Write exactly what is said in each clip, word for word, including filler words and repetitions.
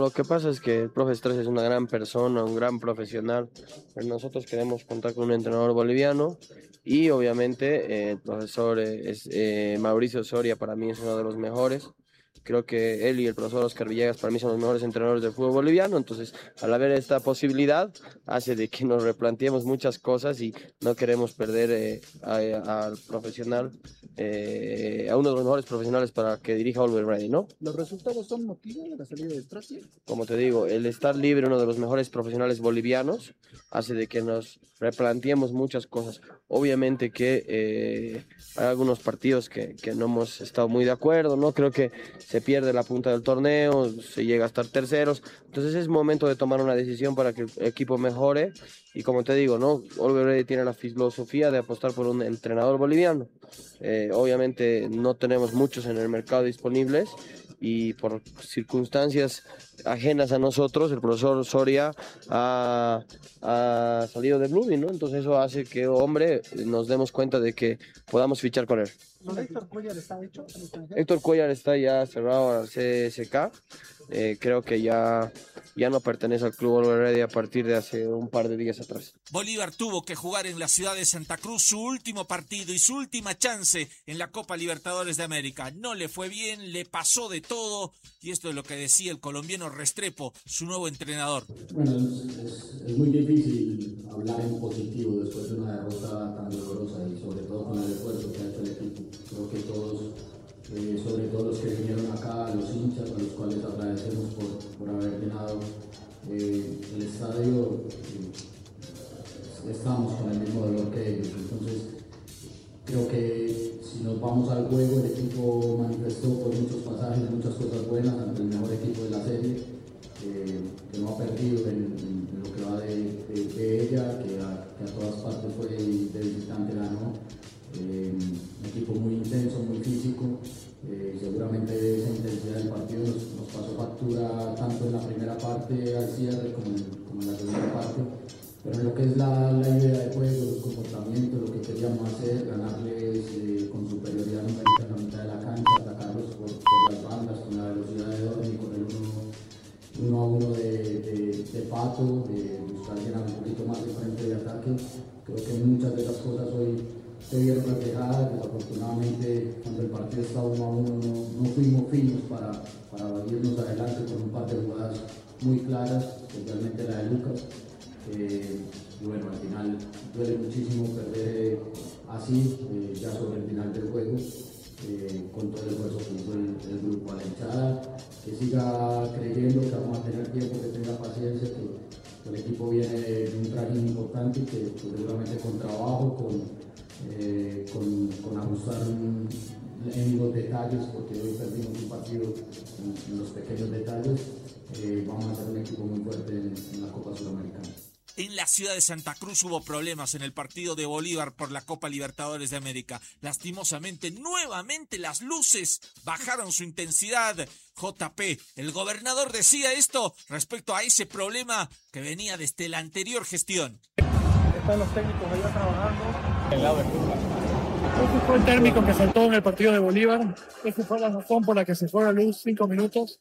Lo que pasa es que el profe Stress es una gran persona, un gran profesional, pero nosotros queremos contar con un entrenador boliviano y obviamente eh, el profesor eh, es, eh, Mauricio Soria para mí es uno de los mejores. Creo que él y el profesor Oscar Villegas para mí son los mejores entrenadores del fútbol boliviano, entonces al haber esta posibilidad hace de que nos replanteemos muchas cosas y no queremos perder eh, a- al profesional, eh, a uno de los mejores profesionales para que dirija Always Ready, ¿no? ¿Los resultados son motivo de la salida de Strassi? Como te digo, el estar libre, uno de los mejores profesionales bolivianos, hace de que nos replanteemos muchas cosas. Obviamente que eh, hay algunos partidos que, que no hemos estado muy de acuerdo, ¿no? Creo que se pierde la punta del torneo, se llega a estar terceros. Entonces es momento de tomar una decisión para que el equipo mejore. Y como te digo, ¿no? Always Ready tiene la filosofía de apostar por un entrenador boliviano. Eh, obviamente no tenemos muchos en el mercado disponibles y por circunstancias ajenas a nosotros, el profesor Soria ha, ha salido de Blooming, ¿no? Entonces eso hace que, hombre, nos demos cuenta de que podamos fichar con él. ¿Lo Héctor Cuellar está hecho? Héctor Cuellar está ya cerrado al C S K. Eh, creo que ya, ya no pertenece al Club Always Ready a partir de hace un par de días atrás. Bolívar tuvo que jugar en la ciudad de Santa Cruz su último partido y su última chance en la Copa Libertadores de América. No le fue bien, le pasó de todo y esto es lo que decía el colombiano Restrepo, su nuevo entrenador. Bueno, es, es, es muy difícil hablar en positivo después de una derrota tan dolorosa y sobre todo con el esfuerzo que ha hecho el equipo. Creo que todos, eh, sobre todo los que vinieron acá, los hinchas, a los cuales agradecemos por, por haber llenado eh, el estadio, eh, estamos con el mismo dolor que ellos. Entonces, creo que si nos vamos al juego, el equipo manifestó por muchos pasajes, muchas cosas buenas ante el mejor equipo de la serie, eh, que no ha perdido en, en, en lo que va de, de, de ella, que a, que a todas partes fue de visitante ganó. Eh, un equipo muy intenso, muy físico, eh, seguramente esa intensidad del partido nos, nos pasó factura tanto en la primera parte al cierre como en, como en la segunda parte, pero en lo que es la, la idea de juego, el comportamiento, lo que queríamos hacer, ganarles eh, con superioridad numérica en la mitad de la cancha, atacarlos por, por las bandas, con la velocidad de Dorni, con el uno, uno a uno de, de, de Pato, de buscar llenar un poquito más de frente de ataque. Creo que muchas de esas cosas hoy se vieron reflejadas. Desafortunadamente, cuando el partido estaba uno a uno, no, no fuimos finos para, para irnos adelante con un par de jugadas muy claras, especialmente la de Lucas. Eh, y bueno, al final duele muchísimo perder eh, así, eh, ya sobre el final del juego, eh, con todo el esfuerzo que hizo el, el grupo. A la hinchada, que siga creyendo, que vamos a tener tiempo, que tenga paciencia, que, que el equipo viene de un trajín importante y que pues, seguramente con trabajo, con Eh, con, con ajustar un, en los detalles, porque hoy perdimos un partido en, en los pequeños detalles, eh, vamos a ser un equipo muy fuerte en, en la Copa Sudamericana. En la ciudad de Santa Cruz hubo problemas en el partido de Bolívar por la Copa Libertadores de América. Lastimosamente, nuevamente las luces bajaron su intensidad. J P, el gobernador decía esto respecto a ese problema que venía desde la anterior gestión. Están los técnicos allá trabajando. El lado de Cuba. Ese fue el térmico que saltó en el partido de Bolívar. Esa fue la razón por la que se fue a la luz cinco minutos.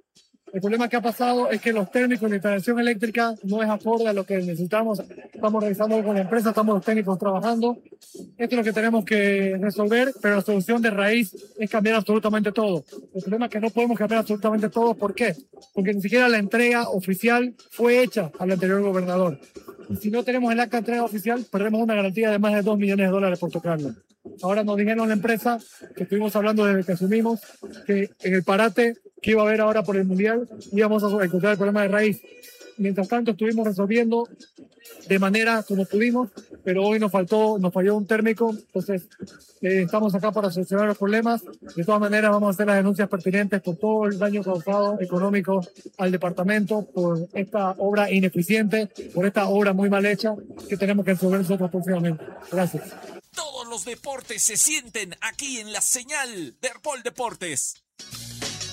El problema que ha pasado es que los técnicos de instalación eléctrica no es acorde a lo que necesitamos. Estamos revisando con la empresa, estamos los técnicos trabajando. Esto es lo que tenemos que resolver, pero la solución de raíz es cambiar absolutamente todo. El problema es que no podemos cambiar absolutamente todo. ¿Por qué? Porque ni siquiera la entrega oficial fue hecha al anterior gobernador. Y si no tenemos el acta de entrega oficial, perdemos una garantía de más de dos millones de dólares por tocarlo. Ahora nos dijeron la empresa, que estuvimos hablando desde que asumimos, que en el parate que iba a haber ahora por el Mundial, íbamos a encontrar el problema de raíz. Mientras tanto, estuvimos resolviendo de manera como pudimos, pero hoy nos faltó, nos falló un térmico, entonces eh, estamos acá para solucionar los problemas. De todas maneras, vamos a hacer las denuncias pertinentes por todo el daño causado económico al departamento, por esta obra ineficiente, por esta obra muy mal hecha, que tenemos que resolver nosotros próximamente. Gracias. Todos los deportes se sienten aquí en la señal de Herpol Deportes.